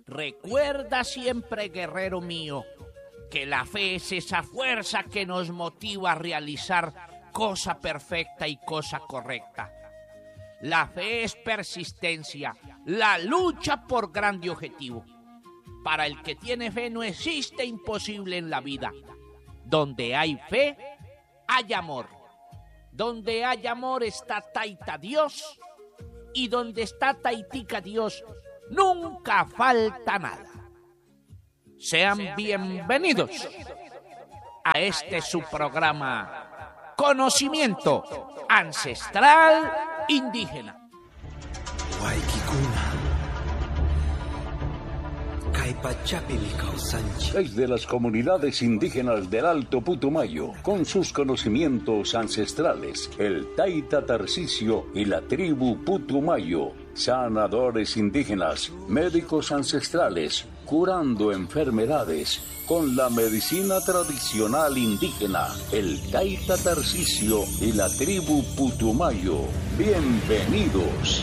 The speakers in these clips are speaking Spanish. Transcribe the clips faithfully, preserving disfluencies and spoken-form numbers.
Recuerda siempre, guerrero mío, que la fe es esa fuerza que nos motiva a realizar cosa perfecta y cosa correcta. La fe es persistencia, la lucha por grande objetivo. Para el que tiene fe no existe imposible en la vida. Donde hay fe, hay amor. Donde hay amor está Taita Dios, y donde está Taitica Dios, nunca falta nada. Sean bienvenidos a este su programa Conocimiento Ancestral Indígena. Desde las comunidades indígenas del Alto Putumayo, con sus conocimientos ancestrales, el Taita Tarcisio y la tribu Putumayo, sanadores indígenas, médicos ancestrales, curando enfermedades con la medicina tradicional indígena, el Taita Tarcisio y la tribu Putumayo. Bienvenidos.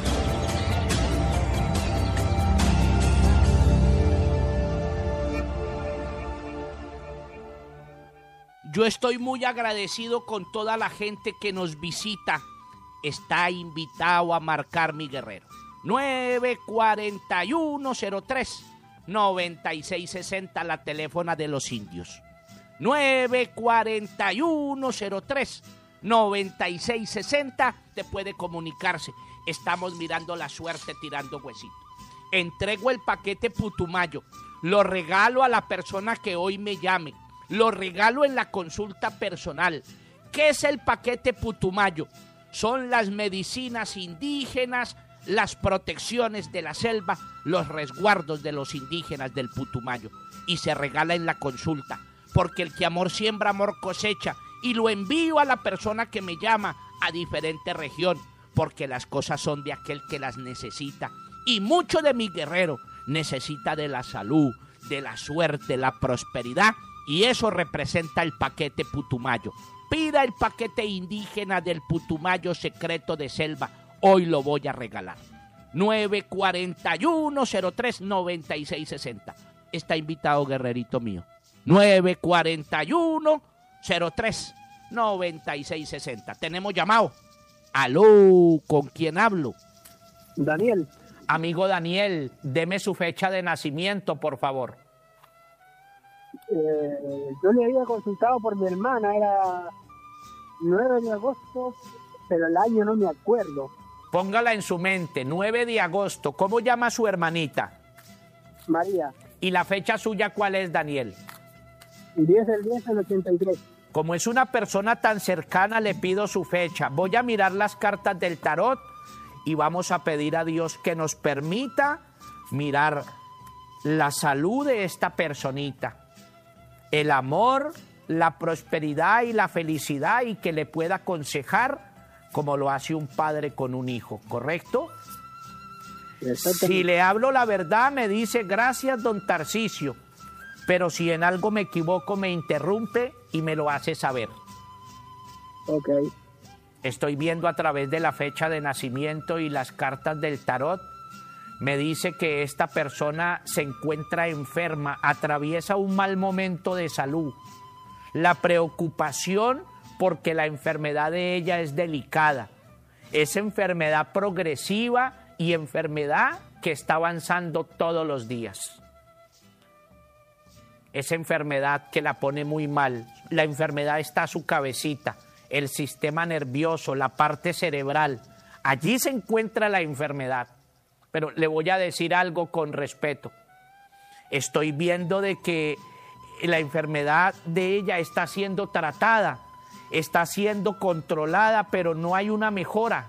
Yo estoy muy agradecido con toda la gente que nos visita. Está invitado a marcar, mi guerrero. nueve cuatro uno cero tres nueve seis seis cero, la teléfona de los indios. nueve cuatro uno cero tres nueve seis seis cero, te puede comunicarse. Estamos mirando la suerte, tirando huesito. Entrego el paquete Putumayo. Lo regalo a la persona que hoy me llame. Lo regalo en la consulta personal. ¿Qué es el paquete Putumayo? Son las medicinas indígenas, las protecciones de la selva, los resguardos de los indígenas del Putumayo. Y se regala en la consulta, porque el que amor siembra, amor cosecha. Y lo envío a la persona que me llama a diferente región, porque las cosas son de aquel que las necesita. Y mucho de mi guerrero necesita de la salud, de la suerte, la prosperidad. Y eso representa el paquete Putumayo. Pida el paquete indígena del Putumayo secreto de selva. Hoy lo voy a regalar. nueve cuatro uno cero tres nueve seis seis cero. Está invitado, guerrerito mío. nueve cuatro uno cero tres nueve seis seis cero. Tenemos llamado. Aló, ¿con quién hablo? Daniel. Amigo Daniel, deme su fecha de nacimiento, por favor. Eh, yo le había consultado por mi hermana, era nueve de agosto, pero el año no me acuerdo. Póngala en su mente, nueve de agosto. ¿Cómo llama su hermanita? María. ¿Y la fecha suya cuál es, Daniel? diez del diez del ochenta y tres. Como es una persona tan cercana, le pido su fecha. Voy a mirar las cartas del tarot y vamos a pedir a Dios que nos permita mirar la salud de esta personita, el amor, la prosperidad y la felicidad, y que le pueda aconsejar como lo hace un padre con un hijo, ¿correcto? Si le hablo la verdad, me dice gracias, don Tarcisio, pero si en algo me equivoco, me interrumpe y me lo hace saber. Ok. Estoy viendo a través de la fecha de nacimiento y las cartas del tarot. Me dice que esta persona se encuentra enferma, atraviesa un mal momento de salud. La preocupación porque la enfermedad de ella es delicada. Es enfermedad progresiva y enfermedad que está avanzando todos los días. Es enfermedad que la pone muy mal. La enfermedad está a su cabecita, el sistema nervioso, la parte cerebral. Allí se encuentra la enfermedad. Pero le voy a decir algo con respeto. Estoy viendo de que la enfermedad de ella está siendo tratada, está siendo controlada, pero no hay una mejora.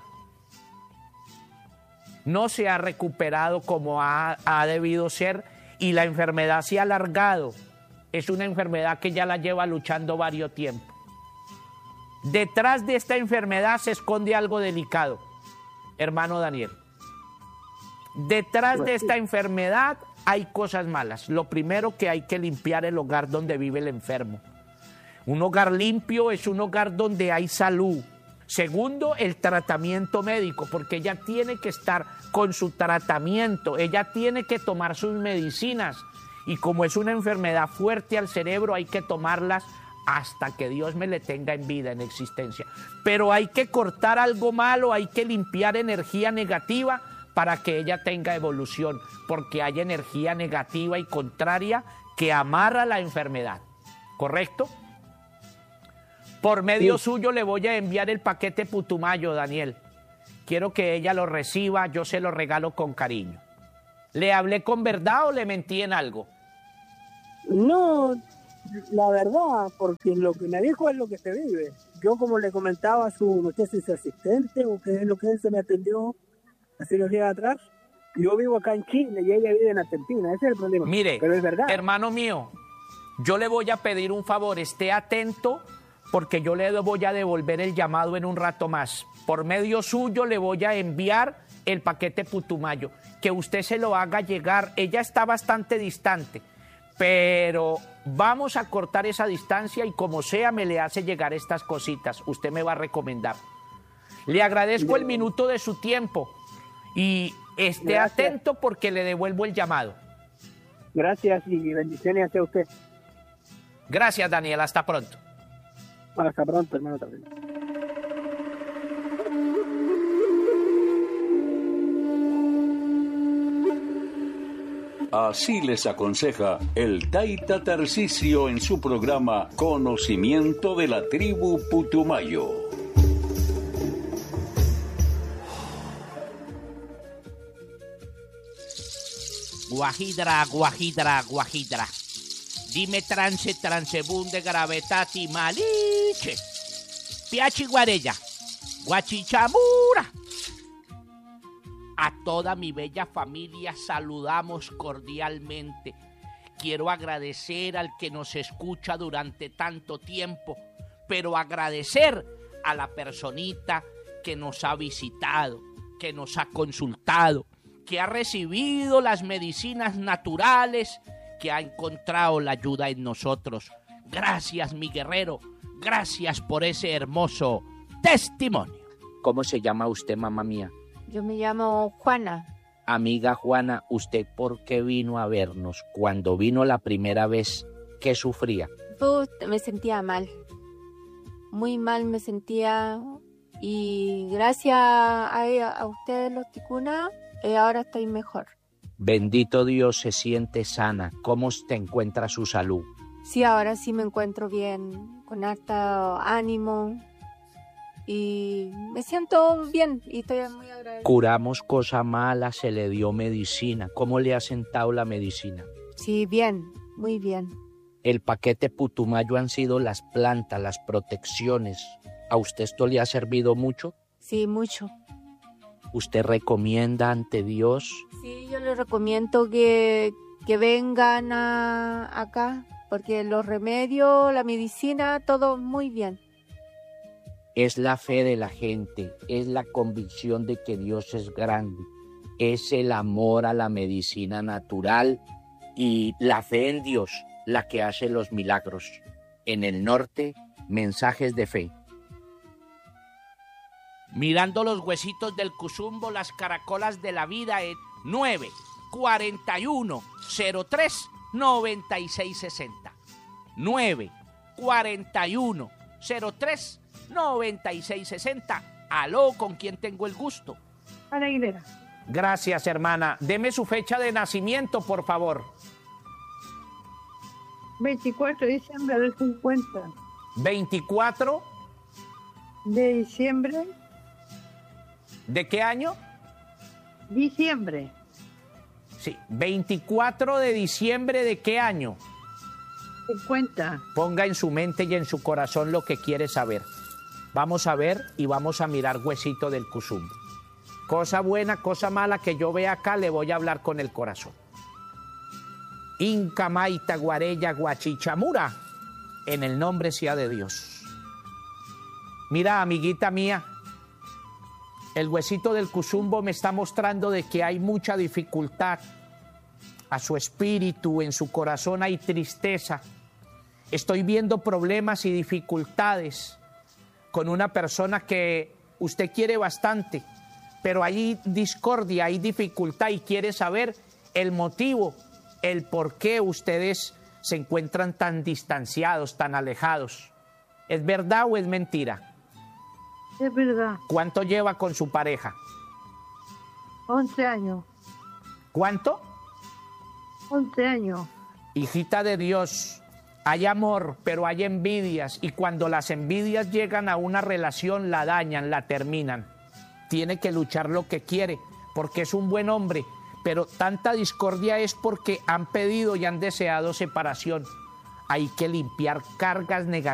No se ha recuperado como ha, ha debido ser, y la enfermedad se ha alargado. Es una enfermedad que ya la lleva luchando varios tiempos. Detrás de esta enfermedad se esconde algo delicado, hermano Daniel. Detrás de esta enfermedad hay cosas malas. Lo primero, que hay que limpiar el hogar donde vive el enfermo. Un hogar limpio es un hogar donde hay salud, Segundo, el tratamiento médico, porque ella tiene que estar con su tratamiento, ella tiene que tomar sus medicinas y como es una enfermedad fuerte al cerebro hay que tomarlas hasta que Dios me le tenga en vida, en existencia. Pero hay que cortar algo malo, hay que limpiar energía negativa para que ella tenga evolución, porque hay energía negativa y contraria que amarra la enfermedad, ¿correcto? Por medio sí. suyo le voy a enviar el paquete Putumayo, Daniel. Quiero que ella lo reciba, yo se lo regalo con cariño. ¿Le hablé con verdad o le mentí en algo? No, la verdad, porque lo que me dijo es lo que se vive. Yo como le comentaba a su, no sé si su asistente o qué es lo que él se me atendió hace unos días atrás, yo vivo acá en Chile y ella vive en Argentina, ese es el problema. Mire, pero es verdad. Hermano mío, yo le voy a pedir un favor, esté atento porque yo le voy a devolver el llamado en un rato más. Por medio suyo le voy a enviar el paquete Putumayo, que usted se lo haga llegar. Ella está bastante distante, pero vamos a cortar esa distancia y como sea me le hace llegar estas cositas. Usted me va a recomendar. Le agradezco el minuto de su tiempo y esté Gracias. atento porque le devuelvo el llamado. Gracias y bendiciones hacia usted. Gracias, Daniel. Hasta pronto. Hasta pronto, hermano, también. Así les aconseja el Taita Tarcisio en su programa Conocimiento de la Tribu Putumayo. Guajidra, guajidra, guajidra. Dime trance, transebunde, gravetati, maliche. Piachi guarella, guachichamura. A toda mi bella familia saludamos cordialmente. Quiero agradecer al que nos escucha durante tanto tiempo, pero agradecer a la personita que nos ha visitado, que nos ha consultado, que ha recibido las medicinas naturales, que ha encontrado la ayuda en nosotros. Gracias, mi guerrero. Gracias por ese hermoso testimonio. ¿Cómo se llama usted, mamá mía? Yo me llamo Juana. Amiga Juana, ¿usted por qué vino a vernos? Cuando vino la primera vez, ¿qué sufría? Pues, me sentía mal. Muy mal me sentía. Y gracias a, a ustedes, los ticunas, eh, ahora estoy mejor. Bendito Dios, se siente sana. ¿Cómo te encuentra su salud? Sí, ahora sí me encuentro bien, con harto ánimo y me siento bien y estoy muy agradecida. Curamos cosa mala, se le dio medicina. ¿Cómo le ha sentado la medicina? Sí, bien, muy bien. El paquete Putumayo han sido las plantas, las protecciones. ¿A usted esto le ha servido mucho? Sí, mucho. ¿Usted recomienda ante Dios? Sí, yo les recomiendo que, que vengan a, acá, porque los remedios, la medicina, todo muy bien. Es la fe de la gente, es la convicción de que Dios es grande, es el amor a la medicina natural y la fe en Dios la que hace los milagros. En el norte, mensajes de fe. Mirando los huesitos del Cusumbo, las caracolas de la vida en nueve cuarenta y uno cero tres noventa y seis sesenta. nueve cuarenta y uno cero tres noventa y seis sesenta. Aló, ¿con quién tengo el gusto? Ana Aguilera. Gracias, hermana. Deme su fecha de nacimiento, por favor. veinticuatro de diciembre del cincuenta. veinticuatro de diciembre. ¿De qué año? Diciembre. Sí, veinticuatro de diciembre ¿de qué año? cincuenta. Ponga en su mente y en su corazón lo que quiere saber. Vamos a ver y vamos a mirar huesito del Cusumbo. Cosa buena, cosa mala que yo vea acá, le voy a hablar con el corazón. Inca, Maita, Guarella, Guachichamura, en el nombre sea de Dios. Mira, amiguita mía, el huesito del Cusumbo me está mostrando de que hay mucha dificultad. A su espíritu, en su corazón hay tristeza. Estoy viendo problemas y dificultades. con una persona que usted quiere bastante, pero hay discordia, hay dificultad y quiere saber el motivo, el por qué ustedes se encuentran tan distanciados, tan alejados. ¿Es verdad o es mentira? Es verdad. ¿Cuánto lleva con su pareja? once años. ¿Cuánto? once años. Hijita de Dios, hay amor, pero hay envidias, y cuando las envidias llegan a una relación, la dañan, la terminan. Tiene que luchar lo que quiere, porque es un buen hombre, pero tanta discordia es porque han pedido y han deseado separación. Hay que limpiar cargas negativas